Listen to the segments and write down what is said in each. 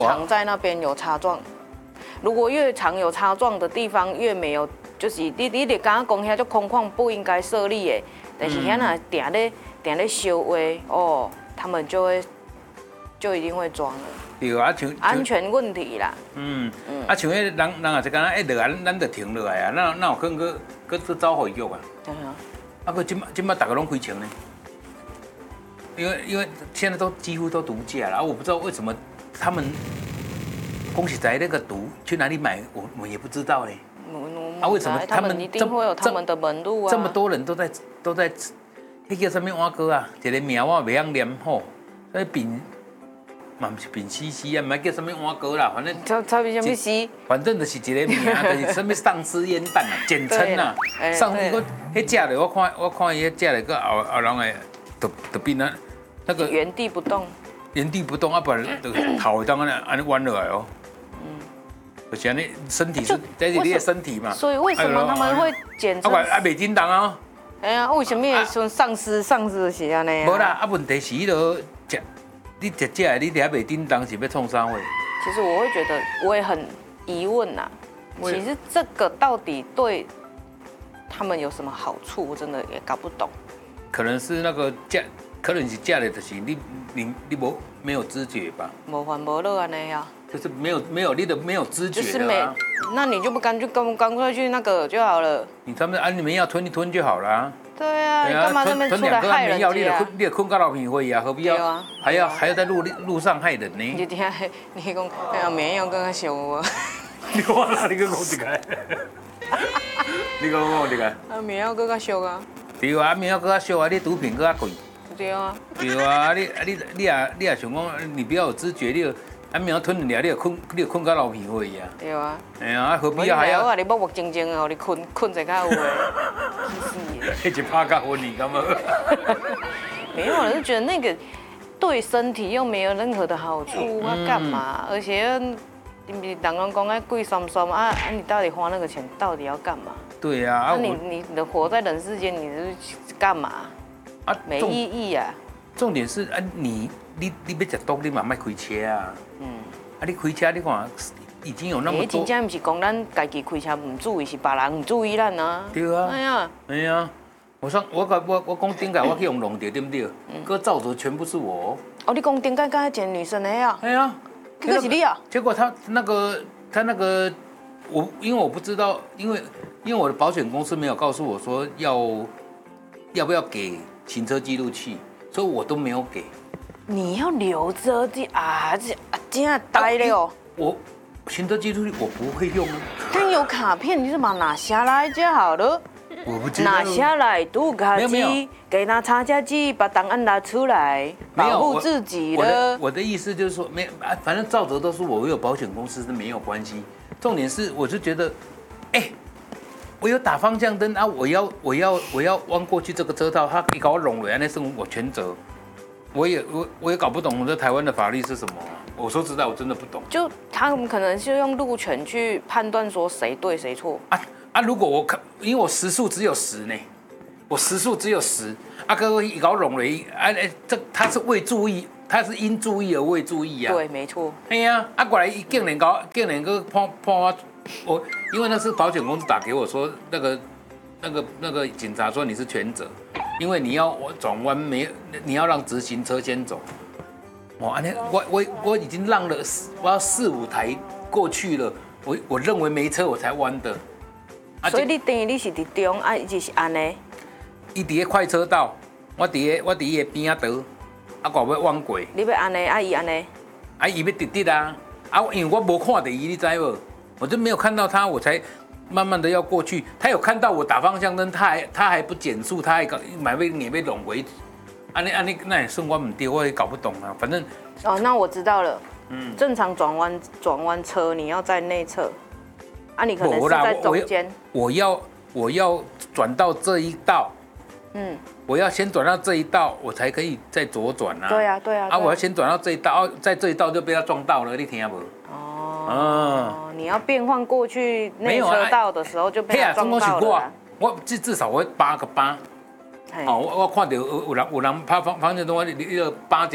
常在那边有擦撞。如果越常有擦撞的地方，越没有，就是你得刚刚讲遐就空旷不应该设立的，但是遐那定咧修话哦，他们就一定会装了。 对啊， 安全问题啦。 像迄人也是讲一落来，咱就停落来啊，那有可能去走回局啊。个今麦大家拢开枪呢，因为现在都几乎都独家了，我不知道为什么他们恭喜在那个毒去哪里买，我也不知道嘞。为什么他们一定会有他们的门路啊？ 这么多人都在，那叫什么碗糕啊？一个名我袂晓念吼，那丙。嘛不是丙烯烯啊，唔係叫什麼碗糕啦，反正差別什麼烯， 反正就是一個名，就是什麼喪屍煙彈啊，簡稱啊。上次我迄隻咧，我看伊迄隻咧，個後人誒，就變那個原地不動， 啊，不然就頭會當安尼彎落來哦。就是安尼，身體是這是你的身體嘛。所以為什麼他們會檢測？ 袂叮當啊。 哎呀，為什麼說喪屍是安尼？ 無啦，問題是迄個食。你食的，你还袂叮当是要创啥货？ 其实我会觉得，我也很疑问呐。其实这个到底对他们有什么好处，我真的也搞不懂。 可能是那个价，可能是价的，就是你没有知觉吧？ 无烦无乐安尼呀。 就是没有你的没有知觉的啊。 那你就不赶快去那个就好了。 你们要吞一吞就好了。 对啊，你干嘛那边出来害人家？ 你困到老皮灰啊，何必要？还要在路上害人呢？ 你听，你讲哎呀，绵羊更加凶我。 你讲哪里个讲这个？你讲这个？ 啊，绵羊更加凶啊。 对啊，绵羊更加凶啊，你毒品更加贵。 对啊。 对啊，你也想讲，你不要有知觉，绵羊吞你啊，你就困到老皮灰啊。 对啊。 哎呀，何必要还要？ 我你默默静静的，你困在较有诶。 一直怕搞昏你干嘛？ 没有，我就觉得那个对身体又没有任何的好处，啊干嘛？而且你不是人讲爱贵酸酸啊，你到底花那个钱到底要干嘛？ 对啊， 你的活在人世间，你是干嘛？啊，没意义啊。 重点是啊，你要食毒，你嘛莫开车啊。你开车你看。已经有那么多，真正不是讲咱家己开车唔注意，是别人唔注意咱啊。 对啊。哎呀，我讲顶个我去用弄掉，对不对？个照着全部是我。 哦，你讲顶个刚才捡女生的呀？ 哎呀， 这个是你啊？ 结果他那个因为我不知道，因为我的保险公司没有告诉我说要不要给行车记录器，所以我都没有给。 你要留着的啊，这呆了。 我。行车记录器我不会用啊， 但有卡片，你就把它拿下来就好了。 我不知道。 拿下来，读卡机，给他插下去，把档案拿出来，保护自己的。 我的意思就是说，反正照着都是我有保险公司是没有关系。重点是，我就觉得，我有打方向灯啊，我要弯过去这个车道，他一搞我拢了，那是我全责。我也搞不懂这台湾的法律是什么。我说实在，我真的不懂。就他们可能是用路权去判断说谁对谁错如果因为我时速只有10呢，我时速只有10，各位一搞拢了这他是未注意，他是因注意而未注意啊。 对，没错。 哎呀，过来竟然个判我，因为那是保险公司打给我说那个警察说你是全责。因为你要转弯你要让直行车先走。我已经让了我要4、5台过去了，我认为没车我才弯的。 所以你等于你是伫中啊，一直是安尼。 伊伫个快车道，我伫伊个边仔倒，我要弯过。 你要安尼，伊安尼。 伊要直啊，因为我无看到伊，你知无？我就没有看到他，我才。慢慢的要过去，他有看到我打方向灯，他还不减速，他还买被你被拢回，那也算我唔对，我也搞不懂啊，反正。 那我知道了。正常转弯车你要在内侧，你可能是在中间。 我要转到这一道，我要先转到这一道，我才可以再左转啊。 对啊。 我要先转到这一道，在这一道就被他撞到了，你听无？ 你要变换过去内车道的时候就被他撞到了。 我至少会8个疤。我看到有人拍方向灯，我你就扒一个，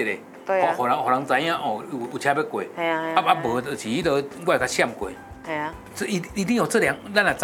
对啊， 互人知影哦，有车要过。 系啊， 啊，无就是迄个我会甲闪过。 系啊， 这一定有这两，咱也知